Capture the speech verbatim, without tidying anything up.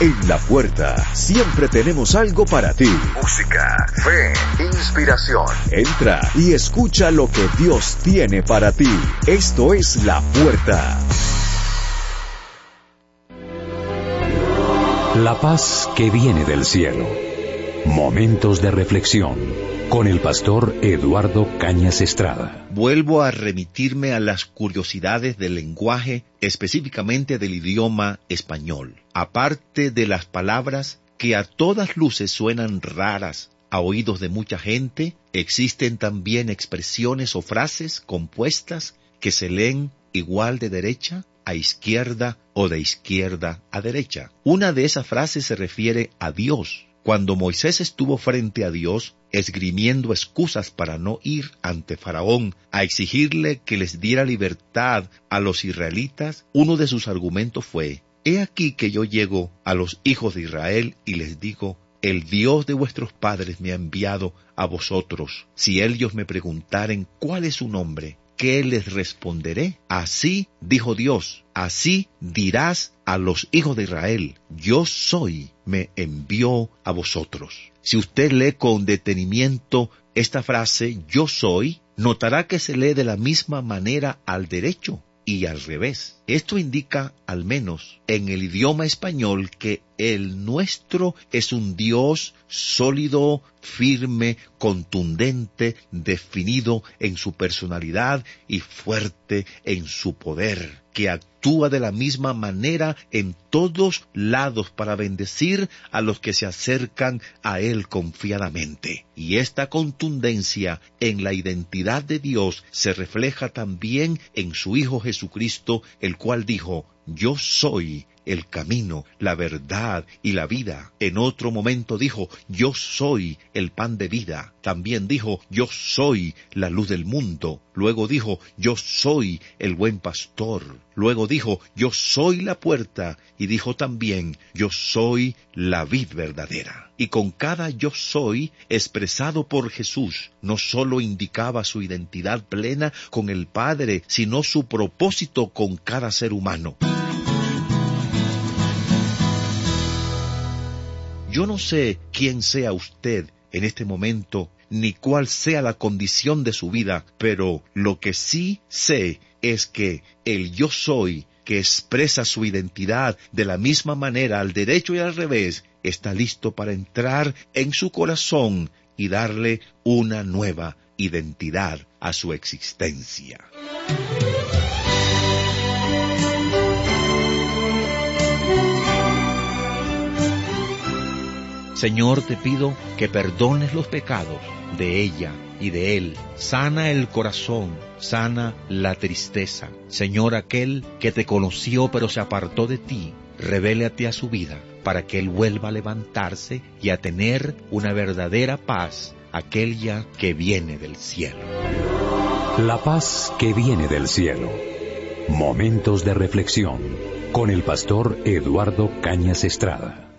En La Puerta siempre tenemos algo para ti. Música, fe, inspiración. Entra y escucha lo que Dios tiene para ti. Esto es La Puerta. La paz que viene del cielo. Momentos de reflexión con el pastor Eduardo Cañas Estrada. Vuelvo a remitirme a las curiosidades del lenguaje, específicamente del idioma español. Aparte de las palabras que a todas luces suenan raras a oídos de mucha gente, existen también expresiones o frases compuestas que se leen igual de derecha a izquierda o de izquierda a derecha. Una de esas frases se refiere a Dios. Cuando Moisés estuvo frente a Dios, esgrimiendo excusas para no ir ante Faraón a exigirle que les diera libertad a los israelitas, uno de sus argumentos fue: «He aquí que yo llego a los hijos de Israel y les digo, el Dios de vuestros padres me ha enviado a vosotros. Si ellos me preguntaren cuál es su nombre, ¿qué les responderé? Así dijo Dios, así dirás a los hijos de Israel, yo soy, me envió a vosotros». Si usted lee con detenimiento esta frase, yo soy, notará que se lee de la misma manera al derecho y al revés. Esto indica, al menos en el idioma español, que el nuestro es un Dios sólido, firme, contundente, definido en su personalidad y fuerte en su poder, que actúa de la misma manera en todos lados para bendecir a los que se acercan a Él confiadamente. Y esta contundencia en la identidad de Dios se refleja también en su Hijo Jesucristo, el cual dijo, yo soy el camino, la verdad y la vida. En otro momento dijo, yo soy el pan de vida. También dijo, yo soy la luz del mundo. Luego dijo, yo soy el buen pastor. Luego dijo, yo soy la puerta. Y dijo también, yo soy la vid verdadera. Y con cada yo soy expresado por Jesús, no solo indicaba su identidad plena con el Padre, sino su propósito con cada ser humano. Yo no sé quién sea usted en este momento, ni cuál sea la condición de su vida, pero lo que sí sé es que el yo soy, que expresa su identidad de la misma manera al derecho y al revés, está listo para entrar en su corazón y darle una nueva identidad a su existencia. Señor, te pido que perdones los pecados de ella y de él. Sana el corazón, sana la tristeza. Señor, aquel que te conoció pero se apartó de ti, revélate a su vida para que él vuelva a levantarse y a tener una verdadera paz, aquella que viene del cielo. La paz que viene del cielo. Momentos de reflexión con el pastor Eduardo Cañas Estrada.